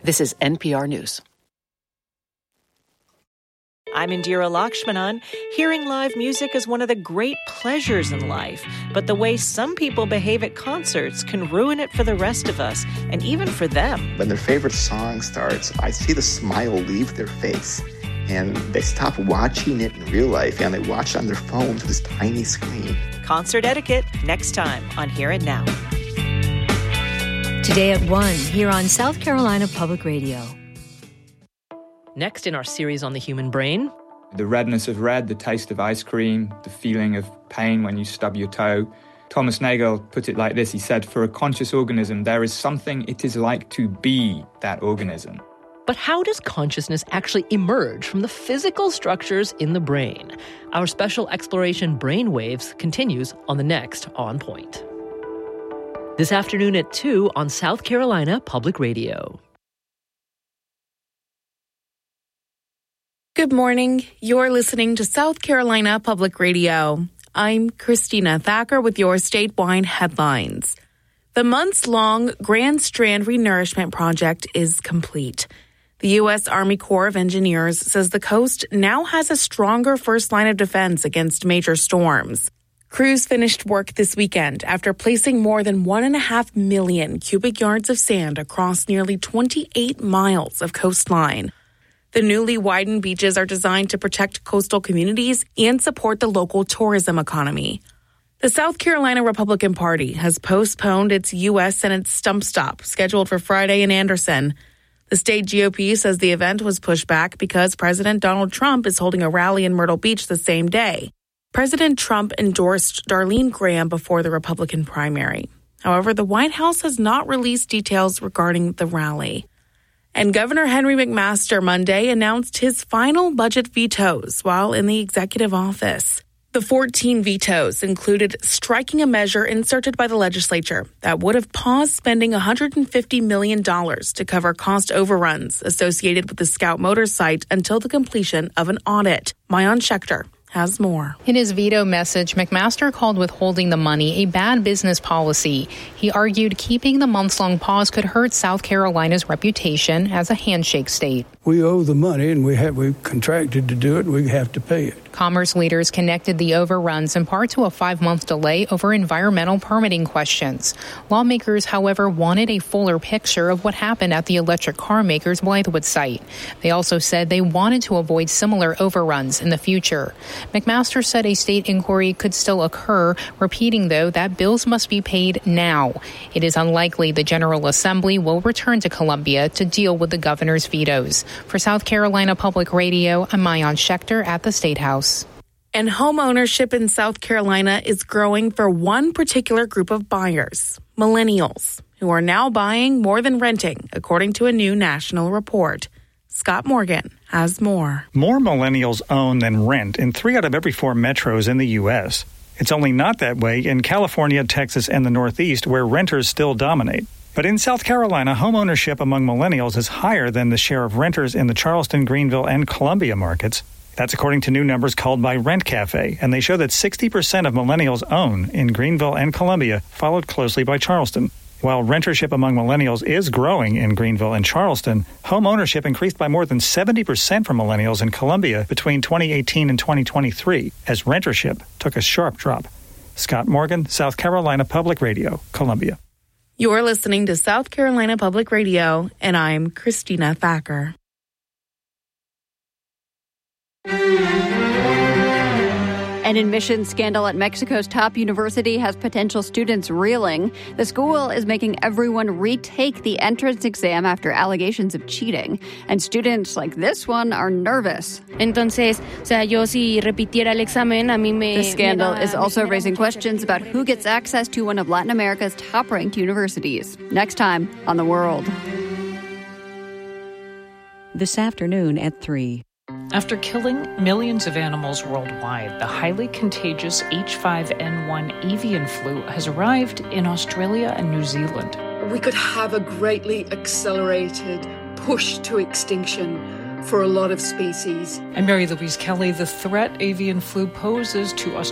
This is NPR News. I'm Indira Lakshmanan. Hearing live music is one of the great pleasures in life, but the way some people behave at concerts can ruin it for the rest of us, and even for them. When their favorite song starts, I see the smile leave their face, and they stop watching it in real life, and they watch it on their phone to this tiny screen. Concert etiquette, next time on Here and Now. Today at 1, here on South Carolina Public Radio. Next in our series on the human brain. The redness of red, the taste of ice cream, the feeling of pain when you stub your toe. Thomas Nagel put it like this. He said, for a conscious organism, there is something it is like to be that organism. But how does consciousness actually emerge from the physical structures in the brain? Our special exploration Brainwaves continues on the next On Point. This afternoon at 2 on South Carolina Public Radio. Good morning. You're listening to South Carolina Public Radio. I'm Christina Thacker with your statewide headlines. The months-long Grand Strand Renourishment Project is complete. The U.S. Army Corps of Engineers says the coast now has a stronger first line of defense against major storms. Crews finished work this weekend after placing more than 1.5 million cubic yards of sand across nearly 28 miles of coastline. The newly widened beaches are designed to protect coastal communities and support the local tourism economy. The South Carolina Republican Party has postponed its U.S. Senate stump stop scheduled for Friday in Anderson. The state GOP says the event was pushed back because President Donald Trump is holding a rally in Myrtle Beach the same day. President Trump endorsed Darlene Graham before the Republican primary. However, the White House has not released details regarding the rally. And Governor Henry McMaster Monday announced his final budget vetoes while in the executive office. The 14 vetoes included striking a measure inserted by the legislature that would have paused spending $150 million to cover cost overruns associated with the Scout Motors site until the completion of an audit. Maayan Schechter has more. In his veto message, McMaster called withholding the money a bad business policy. He argued keeping the months-long pause could hurt South Carolina's reputation as a handshake state. We owe the money, and we've contracted to do it, and we have to pay it. Commerce leaders connected the overruns in part to a 5-month delay over environmental permitting questions. Lawmakers, however, wanted a fuller picture of what happened at the electric car maker's Blythewood site. They also said they wanted to avoid similar overruns in the future. McMaster said a state inquiry could still occur, repeating, though, that bills must be paid now. It is unlikely the General Assembly will return to Columbia to deal with the governor's vetoes. For South Carolina Public Radio, I'm Maayan Schechter at the State House. And home ownership in South Carolina is growing for one particular group of buyers, millennials, who are now buying more than renting, according to a new national report. Scott Morgan has more. More millennials own than rent in 3 out of every 4 metros in the U.S. It's only not that way in California, Texas, and the Northeast, where renters still dominate. But in South Carolina, home ownership among millennials is higher than the share of renters in the Charleston, Greenville, and Columbia markets. That's according to new numbers called by Rent Cafe, and they show that 60% of millennials own in Greenville and Columbia, followed closely by Charleston. While rentership among millennials is growing in Greenville and Charleston, home ownership increased by more than 70% for millennials in Columbia between 2018 and 2023, as rentership took a sharp drop. Scott Morgan, South Carolina Public Radio, Columbia. You're listening to South Carolina Public Radio, and I'm Christina Thacker. An admissions scandal at Mexico's top university has potential students reeling. The school is making everyone retake the entrance exam after allegations of cheating. And students like this one are nervous. Entonces, yo si repitiera el examen, a mí me... The scandal is also raising questions about who gets access to one of Latin America's top-ranked universities. Next time on The World. This afternoon at 3. After killing millions of animals worldwide, the highly contagious H5N1 avian flu has arrived in Australia and New Zealand. We could have a greatly accelerated push to extinction for a lot of species. I'm Mary Louise Kelly. The threat avian flu poses to Australia